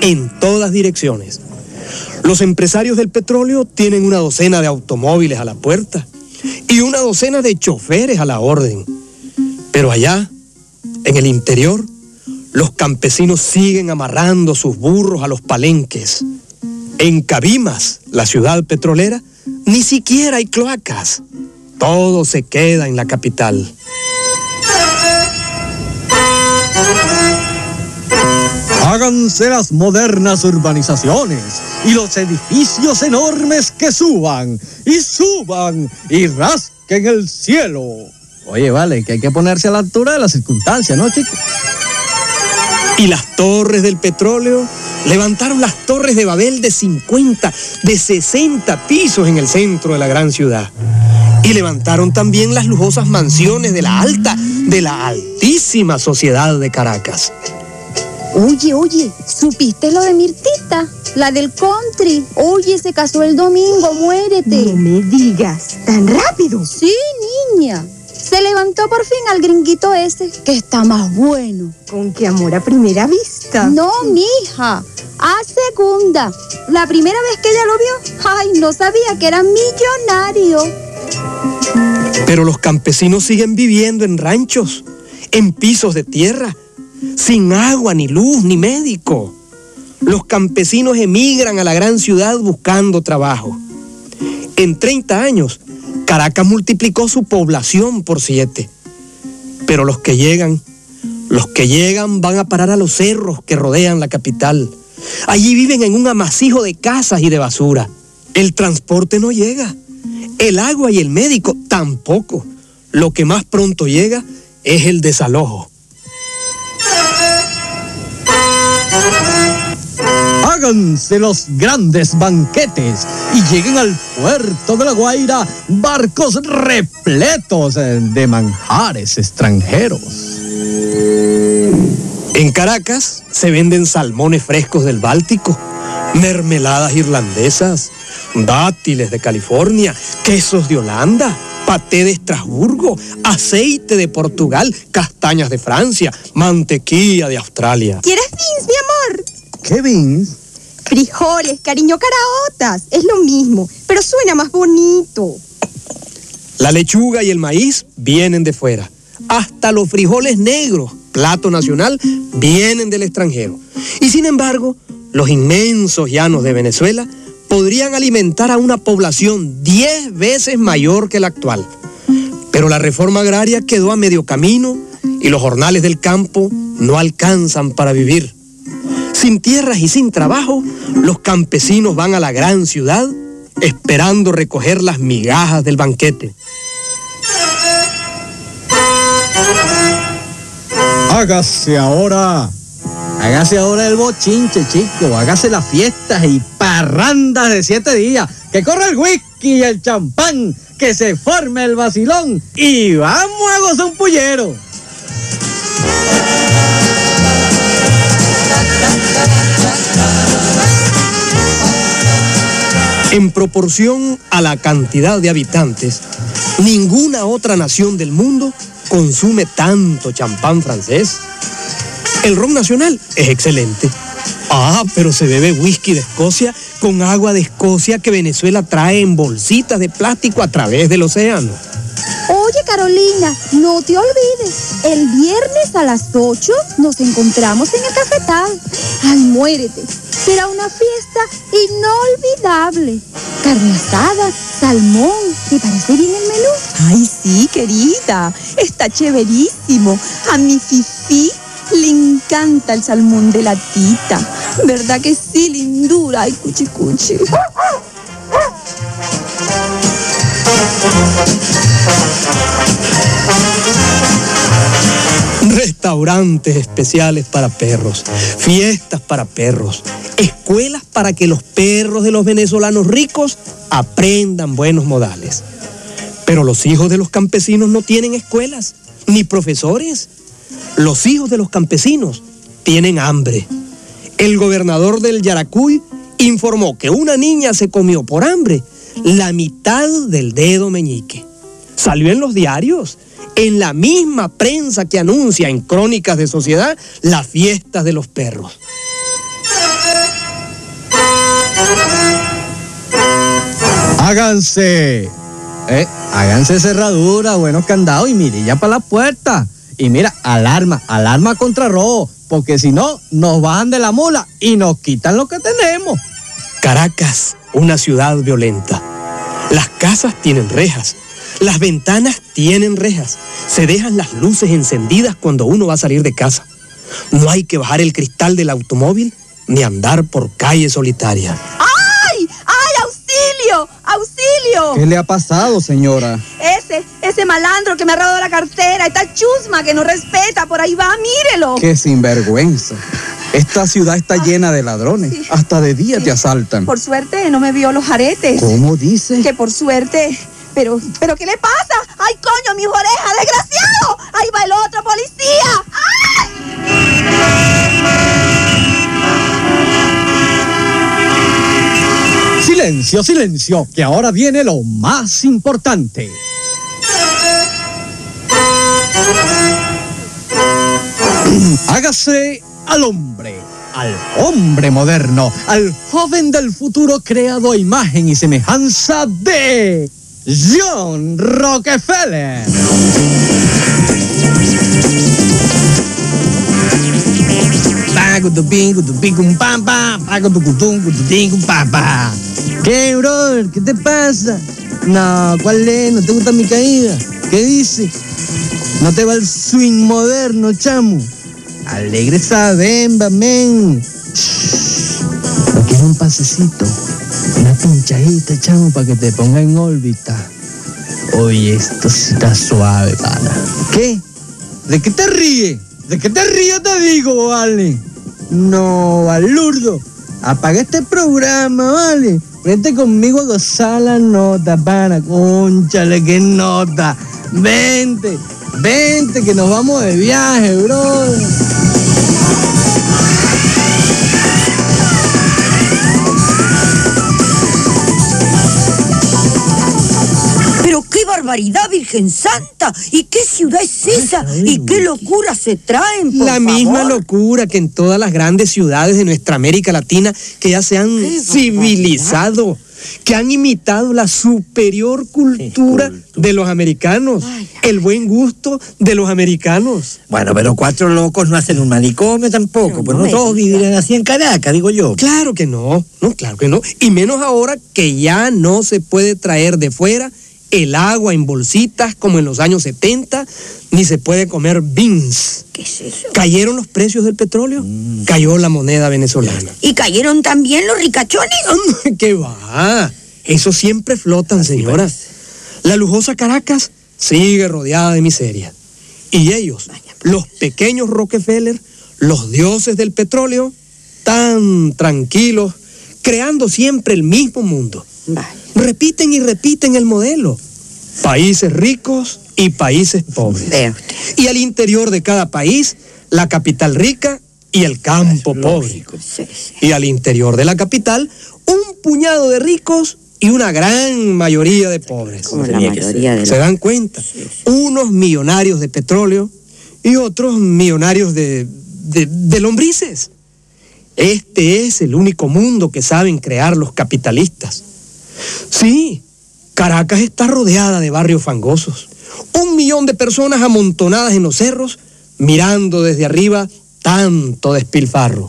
en todas direcciones. Los empresarios del petróleo tienen una docena de automóviles a la puerta y una docena de choferes a la orden. Pero allá, en el interior, los campesinos siguen amarrando sus burros a los palenques. En Cabimas, la ciudad petrolera, ni siquiera hay cloacas. Todo se queda en la capital. Háganse las modernas urbanizaciones y los edificios enormes que suban y rasquen el cielo. Oye, vale, que hay que ponerse a la altura de las circunstancias, ¿no, chicos? Y las torres del petróleo levantaron las torres de Babel de 50, de 60 pisos en el centro de la gran ciudad. Y levantaron también las lujosas mansiones de la altísima sociedad de Caracas. Oye, ¿supiste lo de Mirtita? La del country. Oye, se casó el domingo, muérete. No me digas, ¿tan rápido? Sí, niña. Se levantó por fin al gringuito ese, que está más bueno. ¿Con qué amor a primera vista? No, mija, a segunda. La primera vez que ella lo vio, ay, no sabía que era millonario. Pero los campesinos siguen viviendo en ranchos, en pisos de tierra, sin agua, ni luz, ni médico. Los campesinos emigran a la gran ciudad buscando trabajo. En 30 años, Caracas multiplicó su población por 7. Pero los que llegan van a parar a los cerros que rodean la capital. Allí viven en un amasijo de casas y de basura. El transporte no llega. El agua y el médico tampoco. Lo que más pronto llega es el desalojo. Háganse los grandes banquetes y lleguen al puerto de La Guaira barcos repletos de manjares extranjeros. En Caracas se venden salmones frescos del Báltico, mermeladas irlandesas, dátiles de California, quesos de Holanda, paté de Estrasburgo, aceite de Portugal, castañas de Francia, mantequilla de Australia. ¿Quieres beans, mi amor? ¿Qué beans? Frijoles, cariño, caraotas. Es lo mismo, pero suena más bonito. La lechuga y el maíz vienen de fuera. Hasta los frijoles negros, plato nacional, vienen del extranjero. Y sin embargo, los inmensos llanos de Venezuela podrían alimentar a una población 10 veces mayor que la actual. Pero la reforma agraria quedó a medio camino y los jornales del campo no alcanzan para vivir. Sin tierras y sin trabajo, los campesinos van a la gran ciudad esperando recoger las migajas del banquete. Hágase ahora el bochinche, chico. Hágase las fiestas y parrandas de 7 días. Que corra el whisky y el champán. Que se forme el vacilón. Y vamos a gozar un pullero. En proporción a la cantidad de habitantes, ninguna otra nación del mundo consume tanto champán francés. El ron nacional es excelente. Pero se bebe whisky de Escocia con agua de Escocia que Venezuela trae en bolsitas de plástico a través del océano. Oye, Carolina, no te olvides, el viernes a las 8 nos encontramos en el cafetal. Ay, muérete, será una fiesta inolvidable. Carne asada, salmón, ¿te parece bien el menú? Ay, sí, querida, está chéverísimo. A mi Fifi le encanta el salmón de la tita. ¿Verdad que sí, lindura? Ay, cuchi cuchi. Restaurantes especiales para perros, fiestas para perros, escuelas para que los perros de los venezolanos ricos aprendan buenos modales. Pero los hijos de los campesinos no tienen escuelas, ni profesores. Los hijos de los campesinos tienen hambre. El gobernador del Yaracuy informó que una niña se comió por hambre la mitad del dedo meñique. Salió en los diarios, en la misma prensa que anuncia en Crónicas de Sociedad las fiestas de los perros. háganse cerradura, buenos candados y mirilla para la puerta. Y mira, alarma contra robo, porque si no, nos bajan de la mula y nos quitan lo que tenemos. Caracas, una ciudad violenta. Las casas tienen rejas, las ventanas tienen rejas. Se dejan las luces encendidas cuando uno va a salir de casa. No hay que bajar el cristal del automóvil ni andar por calles solitarias. ¡Ay! ¡Auxilio! ¡Auxilio! ¿Qué le ha pasado, señora? Ese malandro que me ha robado la cartera, esta chusma que no respeta, por ahí va, mírelo. ¡Qué sinvergüenza! Esta ciudad está llena de ladrones. Sí. Hasta de día te asaltan. Por suerte no me vio los aretes. ¿Cómo dice? Que por suerte. Pero ¿qué le pasa? ¡Ay, coño, mis orejas, desgraciado! ¡Ahí va el otro policía! ¡Ay! Silencio, silencio, que ahora viene lo más importante. Hágase al hombre moderno, al joven del futuro creado a imagen y semejanza de John Rockefeller. ¿Qué, brother? ¿Qué te pasa? No, ¿cuál es? ¿No te gusta mi caída? ¿Qué dice? ¿No te va el swing moderno, chamo? Alegre esa bemba, men. ¿No quieres un pasecito? Una pinchadita, chamo, para que te ponga en órbita. Oye, esto sí está suave, pana. ¿Qué? ¿De qué te ríes? ¿De qué te ríes, te digo, vale? No, balurdo. Apaga este programa, vale. Vente conmigo a gozar la nota, pana. Cónchale, qué nota. Vente, que nos vamos de viaje, bro. Pero qué barbaridad, Virgen Santa. ¿Y qué ciudad es esa? ¿Y qué locura se traen, por La favor? misma locura que en todas las grandes ciudades de nuestra América Latina que ya se han civilizado, que han imitado la superior cultura de los americanos, el buen gusto de los americanos. Bueno, pero 4 locos no hacen un manicomio tampoco, pues no todos vivirán así en Caracas, digo yo. Claro que no, claro que no. Y menos ahora que ya no se puede traer de fuera el agua en bolsitas como en los años 70, ni se puede comer beans. ¿Qué es eso? ¿Cayeron los precios del petróleo? Cayó la moneda venezolana. ¿Y cayeron también los ricachones? ¿Qué va? Eso siempre flotan, señora. La lujosa Caracas sigue rodeada de miseria. Y ellos, los pequeños Rockefeller, los dioses del petróleo, tan tranquilos, creando siempre el mismo mundo. Vaya. Repiten y repiten el modelo. Países ricos y países pobres. Vea usted. Y al interior de cada país, la capital rica y el campo pobre. Sí, sí. Y al interior de la capital, un puñado de ricos y una gran mayoría de pobres. Como la mayoría de ¿Se dan cuenta? Unos millonarios de petróleo y otros millonarios de lombrices. Este es el único mundo que saben crear los capitalistas. Sí, Caracas está rodeada de barrios fangosos. 1 millón de personas amontonadas en los cerros, mirando desde arriba tanto despilfarro.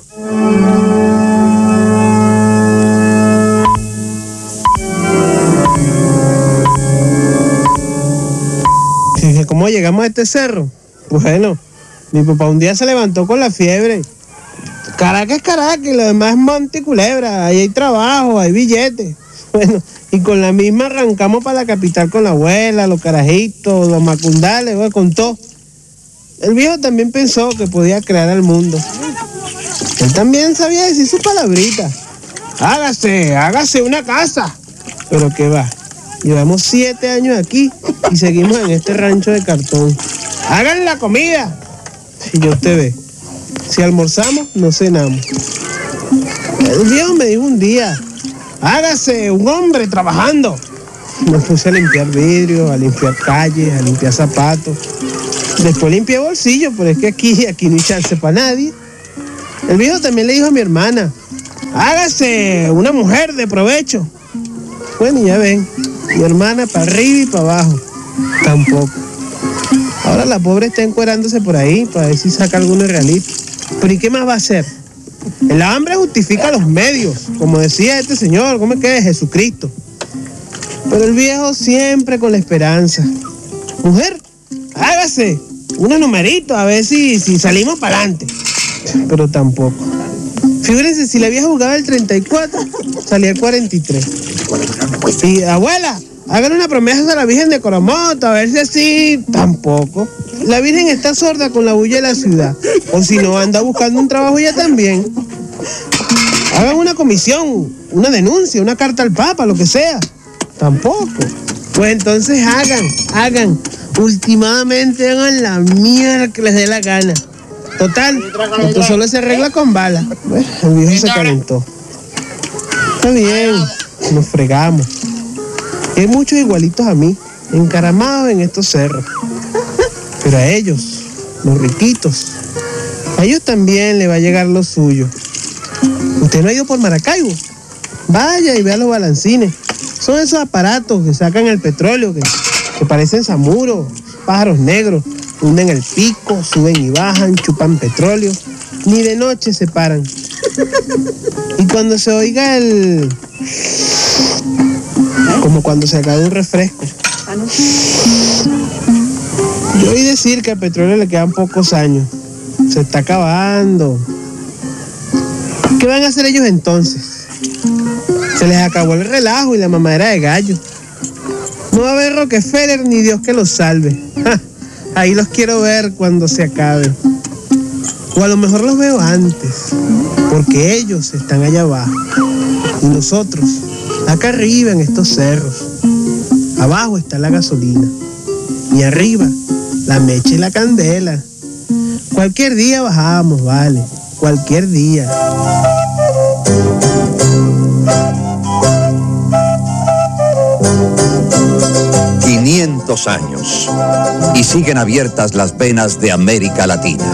¿Cómo llegamos a este cerro? Bueno, mi papá un día se levantó con la fiebre. Caracas es Caracas y lo demás es monte y culebra. Ahí hay trabajo, hay billetes. Bueno, y con la misma arrancamos para la capital con la abuela, los carajitos, los macundales, bueno, con todo. El viejo también pensó que podía crear al mundo. Él también sabía decir sus palabritas. Hágase una casa. Pero qué va, llevamos 7 años aquí y seguimos en este rancho de cartón. Hagan la comida. Y yo te ve, si almorzamos, no cenamos. El viejo me dijo un día, hágase un hombre trabajando. Me puse a limpiar vidrios, a limpiar calles, a limpiar zapatos. Después limpié bolsillos, pero es que aquí no hay chance para nadie. El viejo también le dijo a mi hermana, hágase una mujer de provecho. Bueno, y ya ven, mi hermana para arriba y para abajo, tampoco. Ahora la pobre está encuerándose por ahí para ver si saca alguno realito. Pero ¿y qué más va a hacer? El hambre justifica los medios, como decía este señor, ¿cómo es que es? Jesucristo. Pero el viejo siempre con la esperanza. Mujer, hágase unos numeritos a ver si salimos para adelante. Pero tampoco. Figúrense, si la vieja jugaba el 34, salía el 43. Y abuela, háganle una promesa a la Virgen de Coromoto, a ver si así, tampoco. La Virgen está sorda con la bulla de la ciudad. O si no, anda buscando un trabajo ya también. Hagan una comisión, una denuncia, una carta al Papa, lo que sea. Tampoco. Pues entonces hagan. Últimamente hagan la mierda que les dé la gana. Total, esto solo se arregla con bala. Bueno, el viejo se calentó. Está bien, nos fregamos. Hay muchos igualitos a mí, encaramados en estos cerros. Pero a ellos, los riquitos, a ellos también le va a llegar lo suyo. ¿Usted no ha ido por Maracaibo? Vaya y vea los balancines. Son esos aparatos que sacan el petróleo, que parecen zamuros, pájaros negros. Hunden el pico, suben y bajan, chupan petróleo. Ni de noche se paran. Y cuando se oiga el... como cuando se acaba un refresco. Yo oí decir que al petróleo le quedan pocos años. Se está acabando. ¿Qué van a hacer ellos entonces? Se les acabó el relajo y la mamadera de gallo. No va a haber Rockefeller ni Dios que los salve. ¡Ja! Ahí los quiero ver cuando se acabe. O a lo mejor los veo antes, porque ellos están allá abajo. Y nosotros, acá arriba en estos cerros. Abajo está la gasolina. Y arriba, la mecha y la candela. Cualquier día bajamos, vale. Cualquier día. ...500 años... y siguen abiertas las venas de América Latina.